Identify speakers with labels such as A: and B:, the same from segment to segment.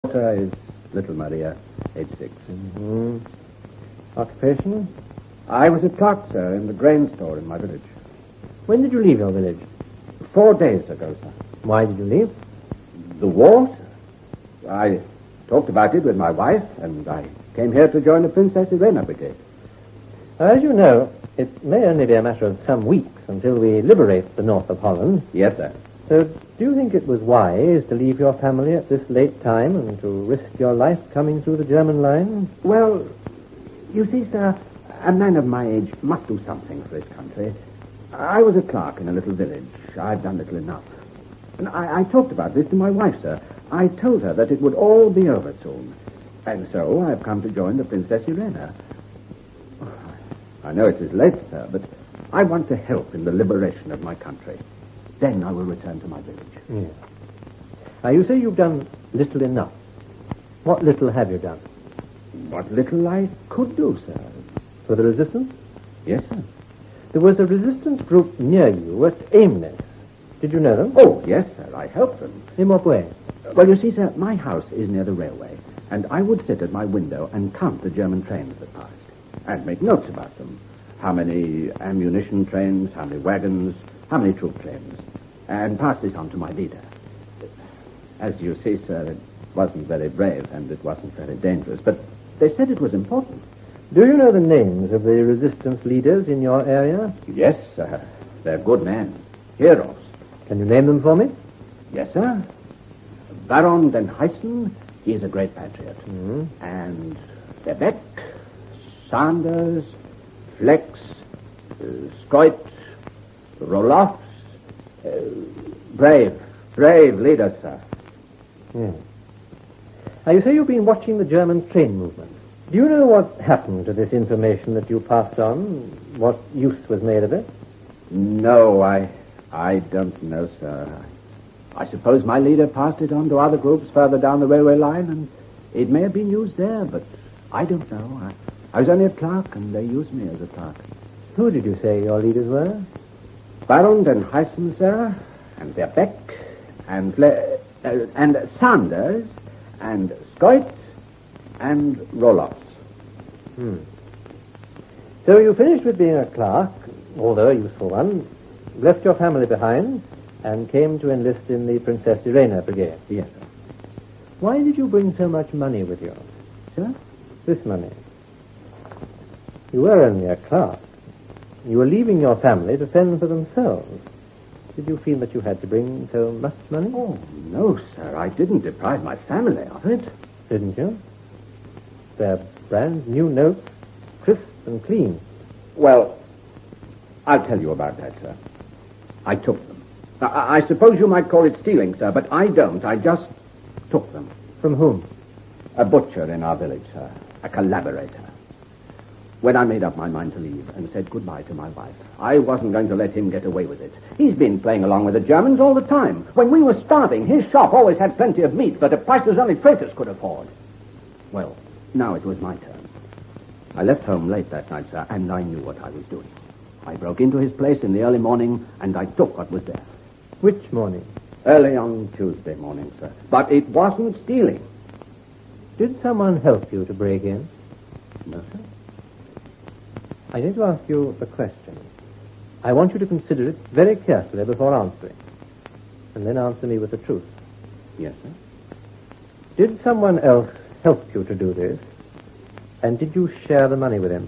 A: daughter is little Maria, age 6.
B: Mm-hmm. Occupation?
A: I was a clerk, sir, in the grain store in my village.
B: When did you leave your village?
A: 4 days ago, sir.
B: Why did you leave?
A: The war, sir. I talked about it with my wife, and I came here to join the Princess Irena Brigade.
B: As you know, it may only be a matter of some weeks until we liberate the north of Holland.
A: Yes, sir.
B: So, do you think it was wise to leave your family at this late time and to risk your life coming through the German line?
A: Well, you see, sir, a man of my age must do something for his country. I was a clerk in a little village. I've done little enough. And I talked about this to my wife, sir. I told her that it would all be over soon. And so I've come to join the Princess Irena. I know it is late, sir, but I want to help in the liberation of my country. Then I will return to my village.
B: Yes. Now, you say you've done little enough. What little have you done?
A: What little I could do, sir.
B: For the resistance?
A: Yes, sir.
B: There was a resistance group near you at Aimness. Did you know them?
A: Oh, yes, sir. I helped them.
B: In what way?
A: Well, you see, sir, my house is near the railway, and I would sit at my window and count the German trains that passed, and make notes about them. How many ammunition trains, how many wagons, how many troop trains, and pass this on to my leader. As you see, sir, it wasn't very brave, and it wasn't very dangerous, but they said it was important.
B: Do you know the names of the resistance leaders in your area?
A: Yes, sir. They're good men. Heroes.
B: Can you name them for me?
A: Yes, sir. Baron den Heissen, he is a great patriot.
B: Mm-hmm.
A: And Verbeck, Sanders, Flex, Scoit, Roloffs, brave leaders, sir.
B: Yes. Now, you say you've been watching the German train movement. Do you know what happened to this information that you passed on? What use was made of it?
A: No, I don't know, sir. I suppose my leader passed it on to other groups further down the railway line, and it may have been used there, but I don't know. I was only a clerk, and they used me as a clerk.
B: Who did you say your leaders were?
A: Baron den Heissen, sir, and Verbeck, and Sanders, and Scoit, and Roloffs.
B: So you finished with being a clerk, although a useful one, left your family behind, and came to enlist in the Princess Irena Brigade.
A: Yes, sir.
B: Why did you bring so much money with you?
A: Sir?
B: This money. You were only a clerk. You were leaving your family to fend for themselves. Did you feel that you had to bring so much money?
A: Oh, no, sir. I didn't deprive my family of it.
B: Didn't you? They're brand new notes, crisp and clean.
A: Well, I'll tell you about that, sir. I took them. I suppose you might call it stealing, sir, but I don't. I just took them.
B: From whom?
A: A butcher in our village, sir. A collaborator. When I made up my mind to leave and said goodbye to my wife, I wasn't going to let him get away with it. He's been playing along with the Germans all the time. When we were starving, his shop always had plenty of meat, but at prices only traitors could afford. Well, now it was my turn. I left home late that night, sir, and I knew what I was doing. I broke into his place in the early morning, and I took what was there.
B: Which morning?
A: Early on Tuesday morning, sir. But it wasn't stealing.
B: Did someone help you to break in?
A: No, sir.
B: I need to ask you a question. I want you to consider it very carefully before answering. And then answer me with the truth.
A: Yes, sir.
B: Did someone else help you to do this? And did you share the money with him?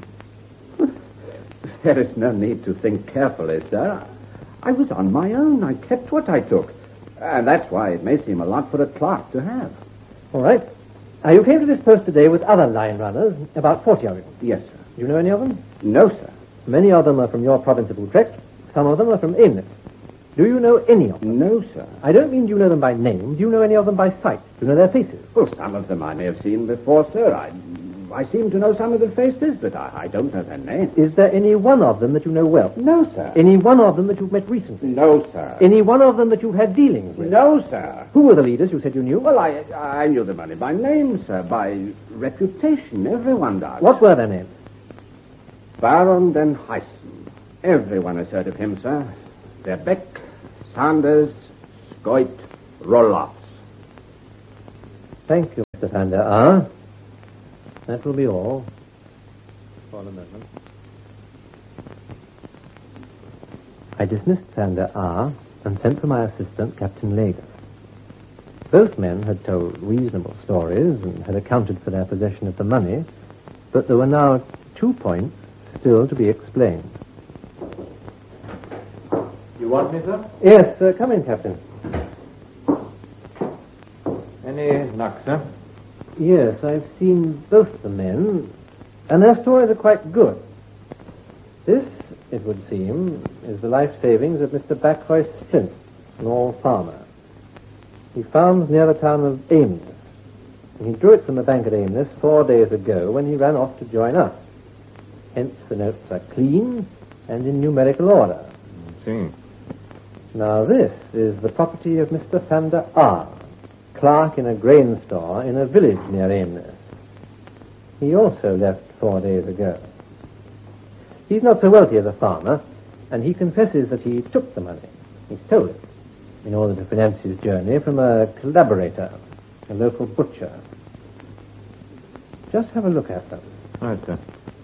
A: There is no need to think carefully, sir. I was on my own. I kept what I took. And that's why it may seem a lot for a clerk to have.
B: All right. Now, you came to this post today with other line runners, about 40 of you.
A: Yes, sir.
B: Do you know any of them?
A: No, sir.
B: Many of them are from your province of Utrecht. Some of them are from Aimness. Do you know any of them?
A: No, sir.
B: I don't mean do you know them by name. Do you know any of them by sight? Do you know their faces?
A: Well, some of them I may have seen before, sir. I seem to know some of the faces, but I don't know their names.
B: Is there any one of them that you know well?
A: No, sir.
B: Any one of them that you've met recently?
A: No, sir.
B: Any one of them that you've had dealings with?
A: No, sir.
B: Who were the leaders you said you knew?
A: Well, I knew them only by name, sir, by reputation. Everyone does.
B: What were their names?
A: Baron den Heissen. Everyone has heard of him, sir. Verbeck, Sanders, Scoit, Roloffs.
B: Thank you. Mr. Van der Aar. That will be all for the moment. I dismissed Van der Aar and sent for my assistant, Captain Legers. Both men had told reasonable stories and had accounted for their possession of the money, but there were now 2 points still to be explained.
C: You want me, sir?
B: Yes, come in, Captain.
C: Any luck, sir?
B: Yes, I've seen both the men, and their stories are quite good. This, it would seem, is the life savings of Mr. Backhoist Flint, a small farmer. He farms near the town of Aimness, and he drew it from the bank at Aimness 4 days ago when he ran off to join us. Hence the notes are clean and in numerical order.
C: I see.
B: Now this is the property of Mr. Van der Aar, clerk in a grain store in a village near Aimness. He also left 4 days ago. He's not so wealthy as a farmer, and he confesses that he took the money. He stole it in order to finance his journey from a collaborator, a local butcher. Just have a look at them.
C: Right, sir.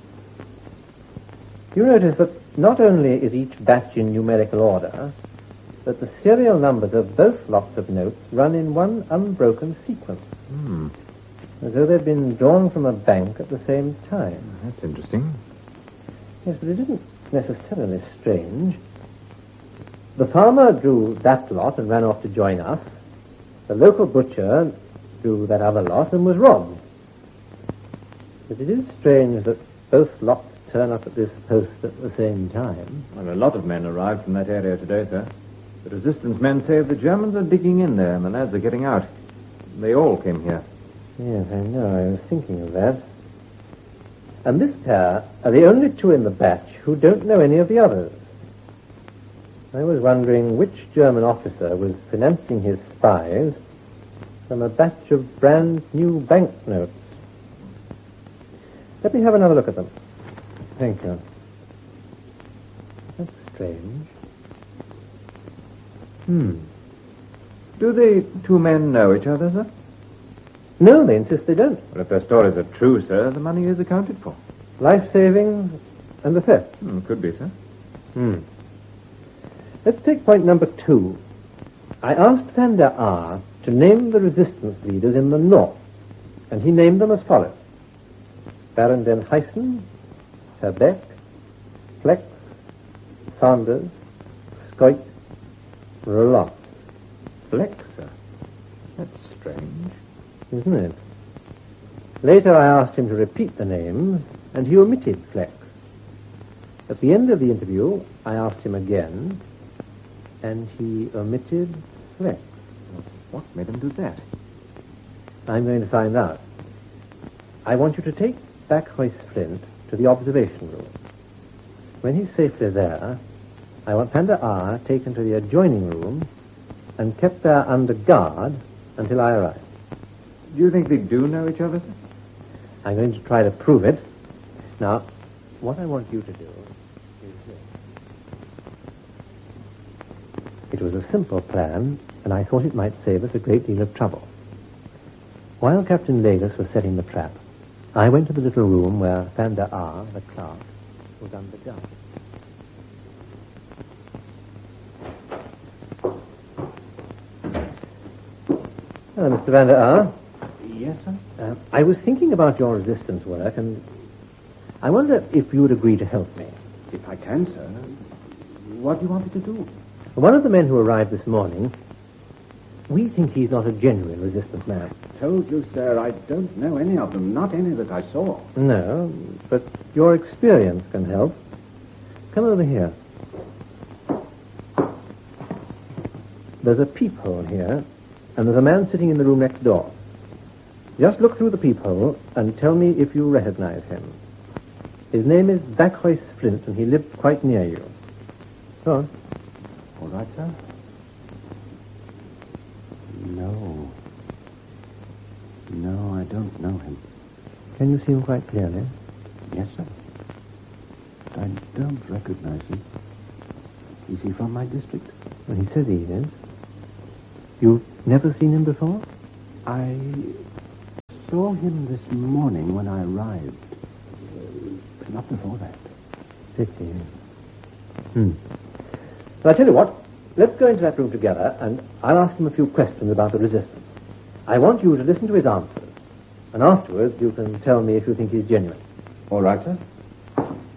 B: You notice that not only is each batch in numerical order, but the serial numbers of both lots of notes run in one unbroken sequence, as though they'd been drawn from a bank at the same time.
C: That's interesting.
B: Yes, but it isn't necessarily strange. The farmer drew that lot and ran off to join us. The local butcher drew that other lot and was robbed. But it is strange that both lots turn up at this post at the same time.
C: Well, a lot of men arrived from that area today, sir. The resistance men say the Germans are digging in there and the lads are getting out. They all came here.
B: Yes, I know. I was thinking of that. And this pair are the only two in the batch who don't know any of the others. I was wondering which German officer was financing his spies from a batch of brand new banknotes. Let me have another look at them. Thank you. That's strange.
C: Do the two men know each other, sir?
B: No, they insist they don't.
C: Well, if their stories are true, sir, the money is accounted for.
B: Life savings and the theft.
C: Could be, sir.
B: Let's take point number 2. I asked Van der Aar to name the resistance leaders in the north, and he named them as follows: Baron den Heissen, Verbeck, Flex, Sanders, Scoit, Roland.
C: Flex, sir. That's strange.
B: Isn't it? Later I asked him to repeat the names, and he omitted Flex. At the end of the interview, I asked him again, and he omitted Flex.
C: What made him do that?
B: I'm going to find out. I want you to take Backhoist Flint to the observation room. When he's safely there, I want Van der Aar taken to the adjoining room and kept there under guard until I arrive.
C: Do you think they do know each other, sir?
B: I'm going to try to prove it. Now, what I want you to do is this. It was a simple plan, and I thought it might save us a great deal of trouble. While Captain Legers was setting the trap, I went to the little room where Van der Aar, the clerk, was under guard. Hello, Mr. Van der Aar.
A: Yes, sir?
B: I was thinking about your resistance work, and I wonder if you would agree to help me.
A: If I can, sir. What do you want me to do?
B: One of the men who arrived this morning, we think he's not a genuine resistance man.
A: Told you, sir, I don't know any of them. Not any that I saw.
B: No, but your experience can help. Come over here. There's a peephole here, and there's a man sitting in the room next door. Just look through the peephole and tell me if you recognize him. His name is Backhoist Flint, and he lived quite near you. Go on.
A: All right, sir. No, I don't know him.
B: Can you see him quite clearly?
A: Yes, sir. But I don't recognize him. Is he from my district?
B: Well, he says he is. You've never seen him before?
A: I saw him this morning when I arrived. But not before that.
B: Pity. Well, I tell you what. Let's go into that room together, and I'll ask him a few questions about the resistance. I want you to listen to his answers, and afterwards you can tell me if you think he's genuine.
A: All right, sir.